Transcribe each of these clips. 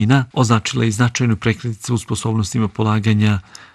mina označila i značajnu prekretnicu u sposobnostima polaganja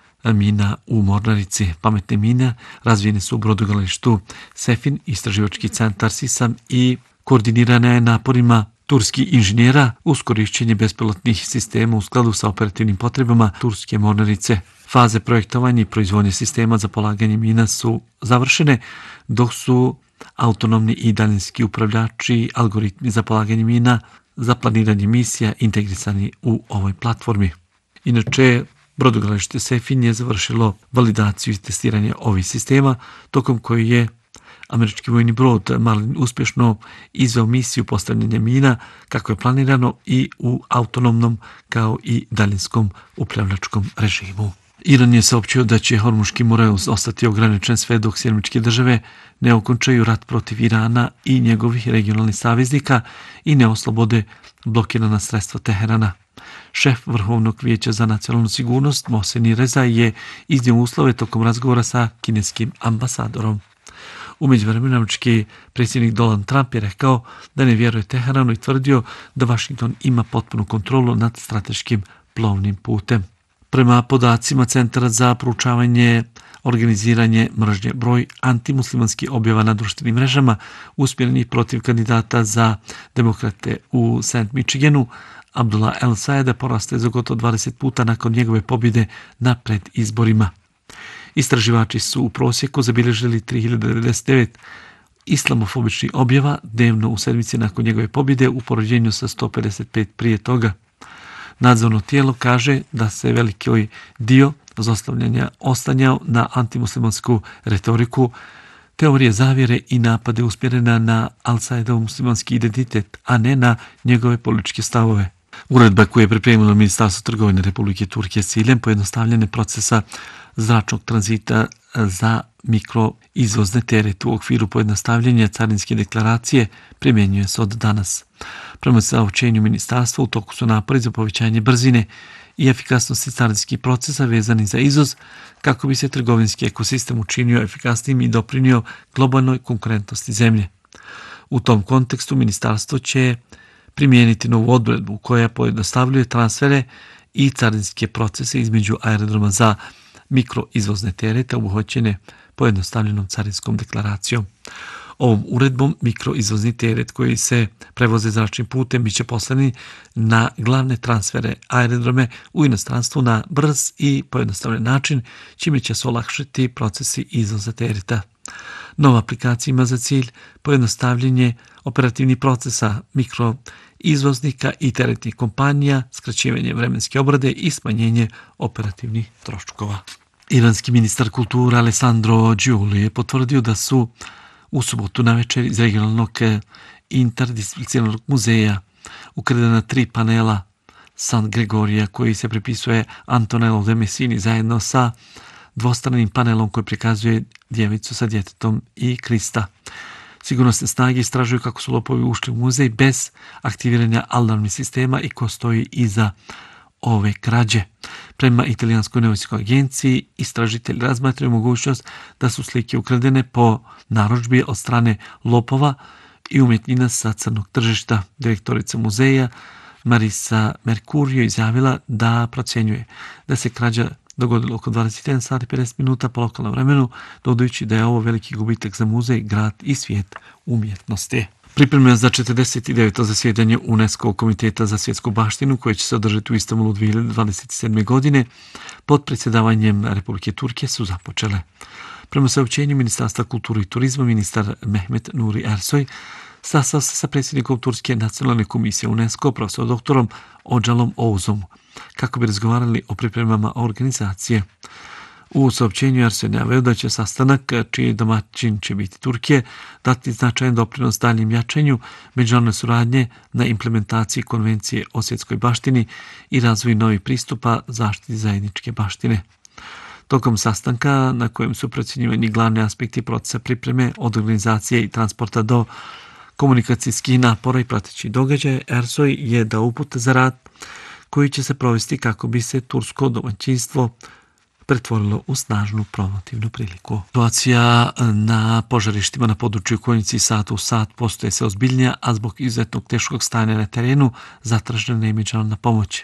mina u Mornarici. Pametne mine razvijene su u brodogradilištu Sefin, istraživački centar Sisam i koordinirana je naporima turskih inženjera uz korišćenje bespilotnih sistema u skladu sa operativnim potrebama turske Mornarice. Faze projektovanja i proizvodnje sistema za polaganje mina su završene, dok su autonomni i daljinski upravljači algoritmi za polaganje mina za planiranje misija integrisani u ovoj platformi. Inače, brodogradilište Sefin je završilo validaciju i testiranje ovih sistema, tokom koji je američki vojni brod Marlin uspješno izveo misiju postavljanja mina kako je planirano i u autonomnom kao i daljinskom upravljačkom režimu. Iran je saopćio da će Hormuški moreus ostati ograničen sve dok Sjedinjene Države ne okončaju rat protiv Irana i njegovih regionalnih saveznika i ne oslobode blokirana sredstva Teherana. Šef Vrhovnog vijeća za nacionalnu sigurnost Mohsen Reza je iznio uslove tokom razgovora sa kineskim ambasadorom. U međuvremenu američki predsjednik Donald Trump je rekao da ne vjeruje Teheranu i tvrdio da Washington ima potpunu kontrolu nad strateškim plovnim putem. Prema podacima Centra za proučavanje organiziranje mržnje, broj antimuslimanskih objava na društvenim mrežama usmjerenih protiv kandidata za demokrate u St. Michiganu Abdullah El Sayeda poraste za gotovo 20 puta nakon njegove pobjede na predizborima. Istraživači su u prosjeku zabilježili 3099 islamofobičnih objava dnevno u sedmici nakon njegove pobjede u poređenju sa 155 prije toga. Nadzorno tijelo kaže da se veliki dio zlostavljanja oslanjao na antimuslimansku retoriku, teorije zavjere i napade usmjerena na Al-Saidov muslimanski identitet, a ne na njegove političke stavove. Uredba koju je pripremilo Ministarstvo trgovine Republike Turske s ciljem pojednostavljene procesa zračnog tranzita za mikroizvozne terete u okviru pojednostavljenja carinske deklaracije primjenjuje se od danas. Prema saopćenju ministarstva u toku su napori za povećanje brzine i efikasnosti carinskih procesa vezani za izvoz kako bi se trgovinski ekosistem učinio efikasnijim i doprinio globalnoj konkurentnosti zemlje. U tom kontekstu ministarstvo će primijeniti novu odredbu koja pojednostavljuje transfere i carinske procese između aerodroma za mikroizvozne terete obuhvaćene pojednostavljenom carinskom deklaracijom. Ovom uredbom mikroizvozni teret koji se prevoze zračnim putem biće poslani na glavne transfere aerodrome u inostranstvu na brz i pojednostavljen način, čime će se olakšati procesi izvoza tereta. Nova aplikacija ima za cilj pojednostavljenje operativnih procesa mikroizvoznika i teretnih kompanija, skraćivanje vremenske obrade i smanjenje operativnih troškova. Iranski ministar kulture Alessandro Giuli je potvrdio da su u subotu navečer iz regionalnog interdisciplinarnog muzeja ukradena 3 panela San Gregorija koji se pripisuje Antonello de Messini zajedno sa dvostranim panelom koji prikazuje djevicu sa djetetom i Krista. Sigurnosne snage istražuju kako su lopovi ušli u muzej bez aktiviranja alarmnih sistema i ko stoji iza ove krađe. Prema italijanskoj neovisnoj agenciji, istražitelji razmatraju mogućnost da su slike ukradene po narudžbi od strane lopova i umjetnina sa crnog tržišta. Direktorica muzeja Marisa Mercurio izjavila da procjenjuje da se krađa dogodilo oko 21 sati i 50 minuta po lokalnom vremenu, dodajući da je ovo veliki gubitak za muzej, grad i svijet umjetnosti. Pripremljena za 49. zasjedanje UNESCO komiteta za svjetsku baštinu koje će se održati u Istanbulu 2027. godine pod predsjedavanjem Republike Turke su započele. Prema saopćenju Ministarstva kulture i turizma, ministar Mehmet Nuri Ersoy sastao se sa predsjednikom Turske nacionalne komisije UNESCO, profesor doktorom Ođalom Oğuzom, kako bi razgovarali o pripremama organizacije. U saopćenju Ersoy naveo da će sastanak, čiji domaćin će biti Turke, dati značajan doprinos daljem jačanju međunarodne suradnje na implementaciji konvencije o svjetskoj baštini i razvoju novih pristupa zaštiti zajedničke baštine. Tokom sastanka, na kojem su procjenjivani glavni aspekti procesa pripreme od organizacije i transporta do komunikacijskih napora i pratećih događaja, Ersoy je dao upute za rad koji će se provesti kako bi se tursko domaćinstvo pretvorilo u snažnu promotivnu priliku. Situacija na požarištima na području Konjici sat u sat postoje se ozbiljnija, a zbog izuzetnog teškog stanja na terenu zatražena je međunarodna pomoć.